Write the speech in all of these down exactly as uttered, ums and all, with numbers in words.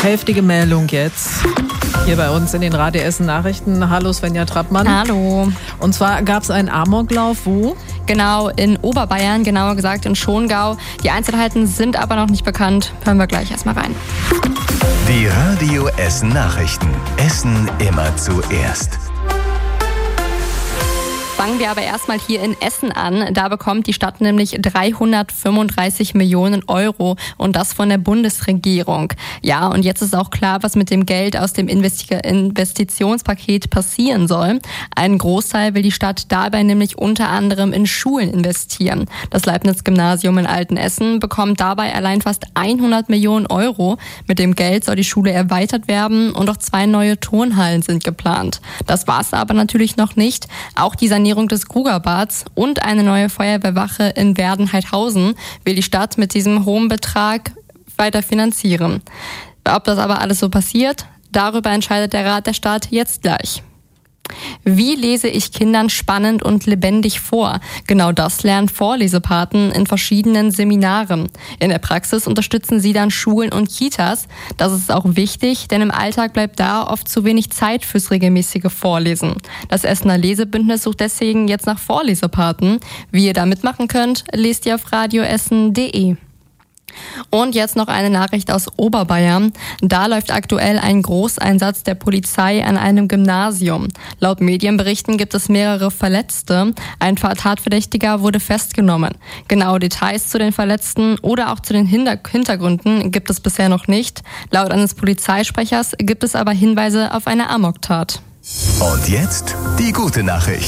Heftige Meldung jetzt. Hier bei uns in den Radio Essen Nachrichten. Hallo Svenja Trappmann. Hallo. Und zwar gab es einen Amoklauf, wo? Genau, in Oberbayern, genauer gesagt in Schongau. Die Einzelheiten sind aber noch nicht bekannt. Hören wir gleich erstmal rein. Die Radio Essen Nachrichten. Essen immer zuerst. Fangen wir aber erstmal hier in Essen an. Da bekommt die Stadt nämlich dreihundertfünfunddreißig Millionen Euro und das von der Bundesregierung. Ja, und jetzt ist auch klar, was mit dem Geld aus dem Investitionspaket passieren soll. Einen Großteil will die Stadt dabei nämlich unter anderem in Schulen investieren. Das Leibniz-Gymnasium in Altenessen bekommt dabei allein fast hundert Millionen Euro. Mit dem Geld soll die Schule erweitert werden und auch zwei neue Turnhallen sind geplant. Das war's aber natürlich noch nicht. Auch die Sanierung des Grugerbads und eine neue Feuerwehrwache in Werdenheidhausen will die Stadt mit diesem hohen Betrag weiter finanzieren. Ob das aber alles so passiert, darüber entscheidet der Rat der Stadt jetzt gleich. Wie lese ich Kindern spannend und lebendig vor? Genau das lernen Vorlesepaten in verschiedenen Seminaren. In der Praxis unterstützen sie dann Schulen und Kitas. Das ist auch wichtig, denn im Alltag bleibt da oft zu wenig Zeit fürs regelmäßige Vorlesen. Das Essener Lesebündnis sucht deswegen jetzt nach Vorlesepaten. Wie ihr da mitmachen könnt, lest ihr auf radioessen punkt de. Und jetzt noch eine Nachricht aus Oberbayern. Da läuft aktuell ein Großeinsatz der Polizei an einem Gymnasium. Laut Medienberichten gibt es mehrere Verletzte. Ein Tatverdächtiger wurde festgenommen. Genaue Details zu den Verletzten oder auch zu den Hintergründen gibt es bisher noch nicht. Laut eines Polizeisprechers gibt es aber Hinweise auf eine Amoktat. Und jetzt die gute Nachricht.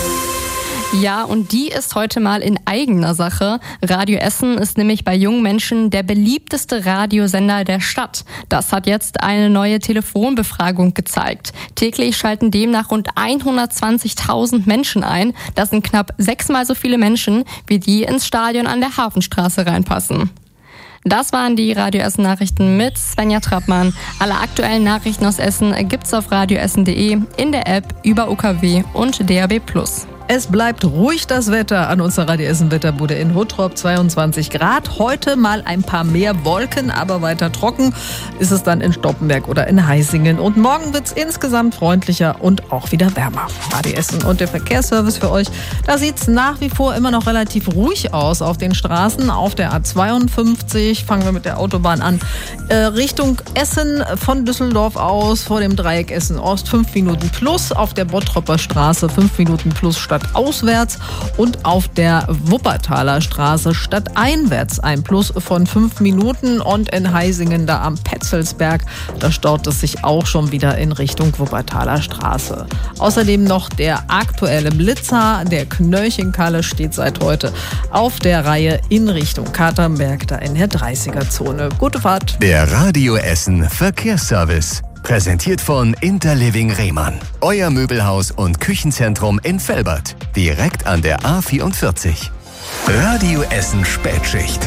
Ja, und die ist heute mal in eigener Sache. Radio Essen ist nämlich bei jungen Menschen der beliebteste Radiosender der Stadt. Das hat jetzt eine neue Telefonbefragung gezeigt. Täglich schalten demnach rund hundertzwanzigtausend Menschen ein. Das sind knapp sechsmal so viele Menschen, wie die ins Stadion an der Hafenstraße reinpassen. Das waren die Radio Essen Nachrichten mit Svenja Trappmann. Alle aktuellen Nachrichten aus Essen gibt's auf radioessen punkt de, in der App, über U K W und D A B plus. Es bleibt ruhig das Wetter an unserer Radio Essen Wetterbude in Huttrop, zweiundzwanzig Grad. Heute mal ein paar mehr Wolken, aber weiter trocken ist es dann in Stoppenberg oder in Heisingen. Und morgen wird es insgesamt freundlicher und auch wieder wärmer. Radio Essen und der Verkehrsservice für euch. Da sieht es nach wie vor immer noch relativ ruhig aus auf den Straßen. Auf der A zweiundfünfzig, fangen wir mit der Autobahn an, äh, Richtung Essen von Düsseldorf aus, vor dem Dreieck Essen Ost, fünf Minuten plus. Auf der Bottropper Straße fünf Minuten plus statt auswärts und auf der Wuppertaler Straße stadteinwärts ein Plus von fünf Minuten und in Heisingen da am Petzelsberg, da staut es sich auch schon wieder in Richtung Wuppertaler Straße. Außerdem noch der aktuelle Blitzer, der Knöllchenkalle steht seit heute auf der Reihe in Richtung Katernberg, da in der dreißiger-Zone. Gute Fahrt. Der Radio Essen Verkehrsservice. Präsentiert von Interliving Rehmann. Euer Möbelhaus und Küchenzentrum in Velbert. Direkt an der A vierundvierzig. Radio Essen Spätschicht.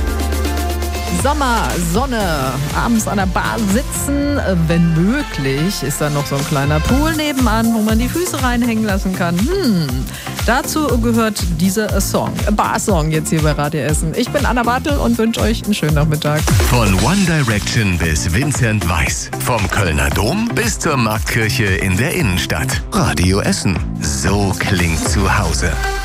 Sommer, Sonne, abends an der Bar sitzen, wenn möglich, ist da noch so ein kleiner Pool nebenan, wo man die Füße reinhängen lassen kann. Hm, dazu gehört dieser Song, Bar-Song jetzt hier bei Radio Essen. Ich bin Anna Bartel und wünsche euch einen schönen Nachmittag. Von One Direction bis Vincent Weiss, vom Kölner Dom bis zur Marktkirche in der Innenstadt. Radio Essen, so klingt zu Hause.